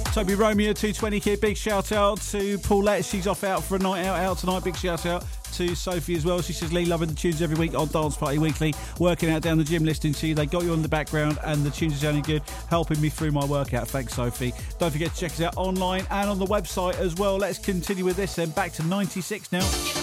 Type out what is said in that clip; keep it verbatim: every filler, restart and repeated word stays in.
Toby Romeo, two twenty Kid. Big shout out to Paulette. She's off out for a night out out tonight. Big shout out to Sophie as well. She says, Lee, loving the tunes every week on Dance Party Weekly. Working out down the gym, listening to you. They got you on the background and the tunes are sounding good, helping me through my workout. Thanks, Sophie. Don't forget to check us out online and on the website as well. Let's continue with this then. Back to ninety-six now.